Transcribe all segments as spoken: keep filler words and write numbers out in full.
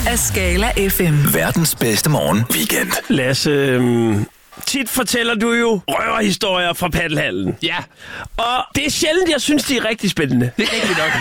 af Skala F M. Verdens bedste morgen weekend. Lasse, øh, tit fortæller du jo røverhistorier fra paddelhallen. Ja. Og det er sjældent, jeg synes, de er rigtig spændende. Det er rigtigt nok.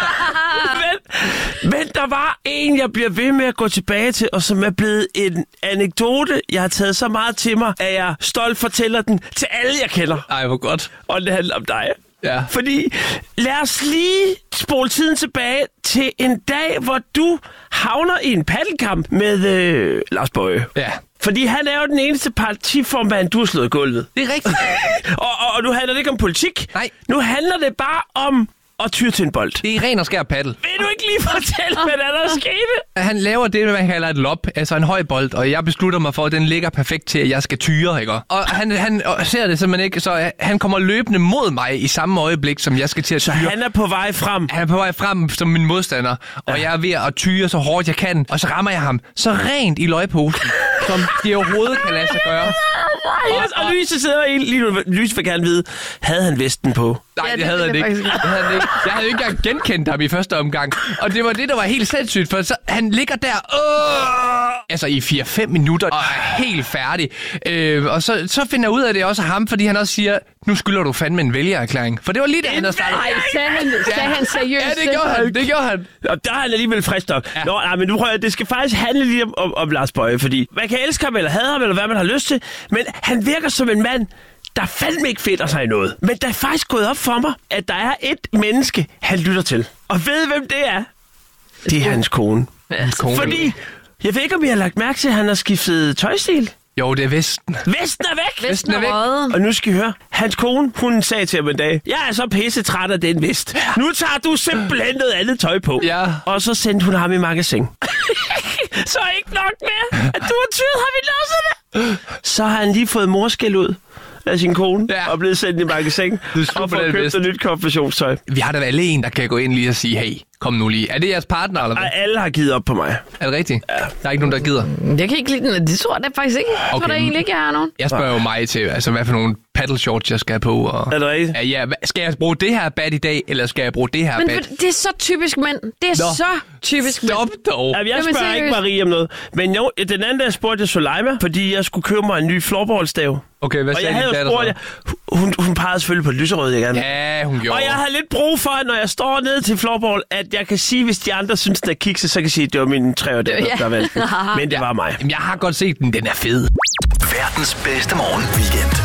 men, men der var en, jeg bliver ved med at gå tilbage til, og som er blevet en anekdote, jeg har taget så meget til mig, at jeg stolt fortæller den til alle, jeg kender. Ej, hvor godt. Og det handler om dig. Ja. Fordi lad os lige spole tiden tilbage til en dag, hvor du havner i en paddelkamp med øh, Lars Boje. Ja. Fordi han er jo den eneste partiformand, du har slået i gulvet. Det er rigtigt. og, og, og nu handler det ikke om politik. Nej. Nu handler det bare om at tyre til en bold. Det er ren og skær paddel. Vil du ikke lige fortælle, hvad der er skete? Han laver det, man kalder et lob, altså en høj bold, og jeg beslutter mig for, at den ligger perfekt til, at jeg skal tyre, ikke? Og han, han ser det simpelthen ikke, så han kommer løbende mod mig i samme øjeblik, som jeg skal til at tyre. Så han er på vej frem? Han er på vej frem som min modstander, og ja. Jeg er ved at tyre så hårdt jeg kan, og så rammer jeg ham så rent i løgposen, som det overhovedet kan lade sig gøre. Og, og, og Lyse sidder i, lige nu, Lyse vil gerne vide, havde han vesten på? Nej, Ja, det, det havde det han ikke. faktisk Det havde han ikke. Jeg havde ikke engang genkendt ham i første omgang. Og det var det, der var helt sindssygt, for så, han ligger der øh, altså i fire fem minutter og er helt færdig. Øh, og så, så finder jeg ud af, at det er også ham, fordi han også siger, nu skylder du fandme en vælgererklæring. For det var lige det, han havde startet. Nej, sagde han, sagde han seriøst? Ja, det gjorde han. Det gjorde han. Og der er han alligevel frisk nok. Ja. Nå, nej, men du prøver, det skal faktisk handle lige om, om, om Lars Boje, fordi man kan elske ham, eller hade ham, eller hvad man har lyst til, men han virker som en mand, der fandme ikke fedter sig i noget. Men der er faktisk gået op for mig, at der er et menneske, han lytter til. Og ved hvem det er? Det er hans kone. Ja, Kone. Fordi, jeg ved ikke, om I har lagt mærke til, at han har skiftet tøjstil. Jo, det er Vesten. Vesten er væk! Vesten er væk. røget. Og nu skal I høre, hans kone, hun sagde til ham en dag, jeg er så pisse træt af den vest. Nu tager du simpelthen noget andet tøj på. Ja. Og så sendte hun ham i magasin. Så ikke nok med, at du har tyret ham i låserne. Så har han lige fået morskæld ud af sin kone, Ja. og blevet sendt i magasin, Du er og får den købt bedste. et nyt konfirmationstøj. Vi har da alle en, der kan gå ind lige og sige, hey, kom nu lige. Er det jeres partner, eller hvad? Ej, alle har givet op på mig. Er det rigtigt? Ja. Der er ikke nogen, der gider. Jeg kan ikke lide den. Det tror jeg da faktisk ikke. Jeg Okay. tror da egentlig ikke, jeg har nogen. Jeg spørger jo mig til, altså hvad for nogle paddle shorts, jeg skal have på. Og... Er det rigtigt? Ja, ja, hva- skal jeg bruge det her bat i dag, eller skal jeg bruge det her Men bat? det er så typisk mænd. Det er Nå. så typisk mænd. Stop dog. Jamen, jeg Jamen, spørger ikke seriøst. Marie om noget. Men jo, den anden dag spurgte jeg Soleima, fordi jeg skulle købe mig en ny floorballstav. Okay, hvad Og sagde jeg havde din jo datter spurgt, så? jeg, hun, hun pegede selvfølgelig på lyserød, jeg gerne. Ja, hun gjorde. Og jeg har lidt brug for, når jeg står ned til floorball, at jeg kan sige, hvis de andre synes, den er kikset, så kan jeg sige, at det var mine tre år, der, Ja. der valgte den. Men det var mig. Jamen, jeg har godt set den. Den er fed. Verdens bedste morgen weekend.